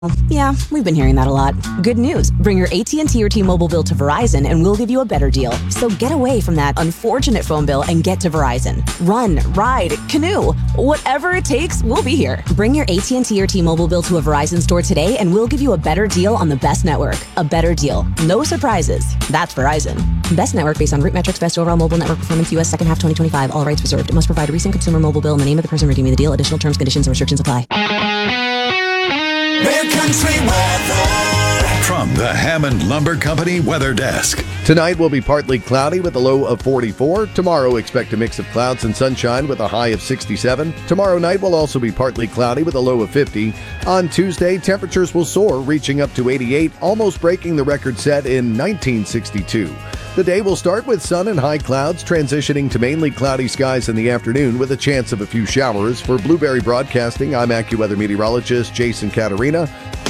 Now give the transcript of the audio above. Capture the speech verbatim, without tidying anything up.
Yeah, we've been hearing that a lot. Good news. Bring your A T and T or T-Mobile bill to Verizon and we'll give you a better deal. So get away from that unfortunate phone bill and get to Verizon. Run, ride, canoe. Whatever it takes, we'll be here. Bring your A T and T or T-Mobile bill to a Verizon store today and we'll give you a better deal on the best network. A better deal. No surprises. That's Verizon. Best network based on root metrics, best overall mobile network performance, U S second half twenty twenty-five. All rights reserved. Must provide a recent consumer mobile bill and the name of the person redeeming the deal. Additional terms, conditions, and restrictions apply. Mid-Country weather from the Hammond Lumber Company Weather Desk. Tonight will be partly cloudy with a low of forty-four. Tomorrow, expect a mix of clouds and sunshine with a high of sixty-seven. Tomorrow night will also be partly cloudy with a low of fifty. On Tuesday, temperatures will soar, reaching up to eighty-eight, almost breaking the record set in nineteen sixty-two. The day will start with sun and high clouds, transitioning to mainly cloudy skies in the afternoon with a chance of a few showers. For Blueberry Broadcasting, I'm AccuWeather meteorologist Jason Caterina.